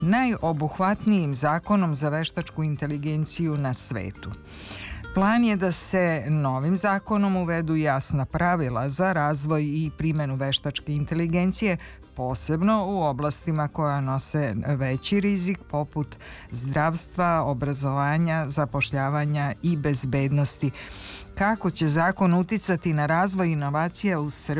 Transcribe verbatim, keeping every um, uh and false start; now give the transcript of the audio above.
najobuhvatnijim zakonom za veštačku inteligenciju na svetu. Plan je da se novim zakonom uvedu jasna pravila za razvoj i primenu veštačke inteligencije, posebno u oblastima koja nose veći rizik poput zdravstva, obrazovanja, zapošljavanja i bezbednosti. Kako će zakon uticati na razvoj inovacija u Srbiji?